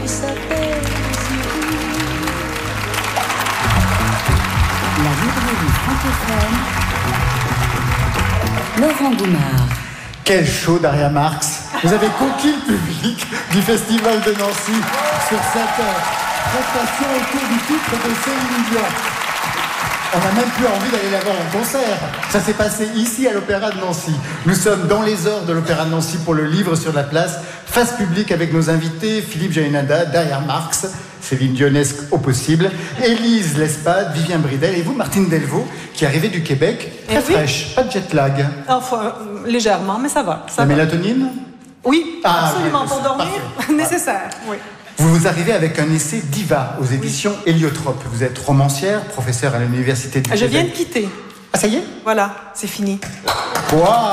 s'apaise. La librairie francophone, Laurent Goumard. Quel show Daria Marx. Vous avez conquis le public du Festival de Nancy sur cette prestation autour du titre de Céline Dion. On n'a même plus envie d'aller la voir en concert. Ça s'est passé ici à l'Opéra de Nancy. Nous sommes dans les heures de l'Opéra de Nancy pour le livre sur la place, face publique avec nos invités Philippe Jaénada, Daria Marx, Céline Dionesque au possible, Élise Lespade, Vivien Bridel et vous, Martine Delvaux, qui arrivez du Québec, très fraîche, pas de jet lag. Enfin, légèrement, mais ça va. La mélatonine ? Oui, absolument, pour dormir, parfait. nécessaire, oui. Vous arrivez avec un essai Diva aux éditions Héliotrope. Vous êtes romancière, professeure à l'Université du Québec. Je viens de quitter. Ah, ça y est ? Voilà, c'est fini. Waouh !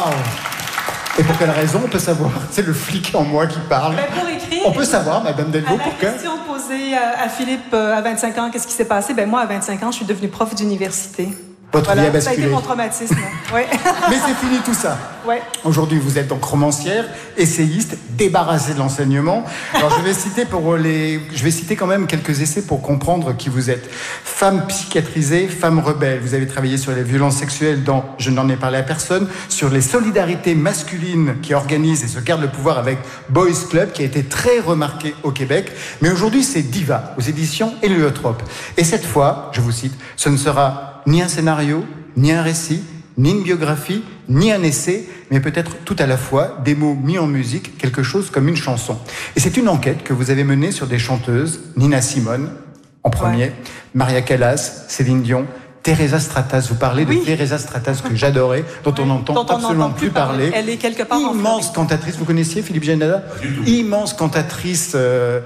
Et pour quelle raison, on peut savoir ? C'est le flic en moi qui parle. Pour écrire... On peut savoir, Madame Delvaux, pourquoi ? La question posée à Philippe à 25 ans, qu'est-ce qui s'est passé ? Moi, à 25 ans, je suis devenue prof d'université. Votre vie a basculé. Ça a été mon traumatisme. Ouais. Mais c'est fini tout ça. Ouais. Aujourd'hui, vous êtes donc romancière, essayiste, débarrassée de l'enseignement. Alors, je vais citer quand même quelques essais pour comprendre qui vous êtes. Femme psychiatrisée, femme rebelle. Vous avez travaillé sur les violences sexuelles dans Je n'en ai parlé à personne, sur les solidarités masculines qui organisent et se gardent le pouvoir avec Boys Club, qui a été très remarqué au Québec. Mais aujourd'hui, c'est Diva, aux éditions Héliotrope. Et cette fois, je vous cite, ce ne sera ni un scénario, ni un récit, ni une biographie, ni un essai, mais peut-être tout à la fois, des mots mis en musique, quelque chose comme une chanson. Et c'est une enquête que vous avez menée sur des chanteuses, Nina Simone, en premier, Maria Callas, Céline Dion, Teresa Stratas. Vous parlez de Teresa Stratas que j'adorais, dont on n'entend absolument plus parler. Elle est quelque part immense cantatrice. Vous connaissiez Philippe Jaénada ? Immense cantatrice.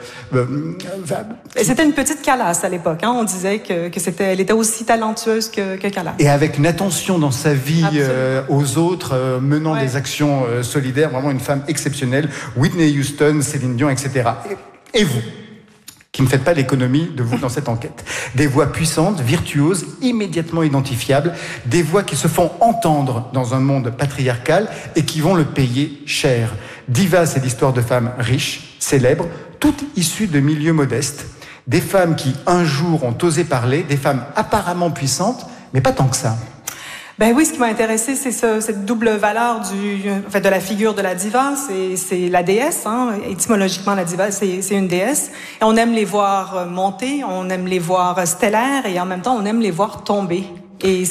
Et c'était une petite Callas à l'époque. On disait elle était aussi talentueuse que Callas. Et avec une attention dans sa vie aux autres, menant des actions solidaires, vraiment une femme exceptionnelle. Whitney Houston, Céline Dion, etc. Et vous, qui ne faites pas l'économie de vous dans cette enquête. Des voix puissantes, virtuoses, immédiatement identifiables, des voix qui se font entendre dans un monde patriarcal et qui vont le payer cher. Diva, c'est l'histoire de femmes riches, célèbres, toutes issues de milieux modestes. Des femmes qui, un jour, ont osé parler, des femmes apparemment puissantes, mais pas tant que ça. Oui, ce qui m'a intéressé, c'est cette double valeur de la figure de la diva. C'est la déesse, étymologiquement, la diva, c'est une déesse. Et on aime les voir monter, on aime les voir stellaires, et en même temps, on aime les voir tomber. Et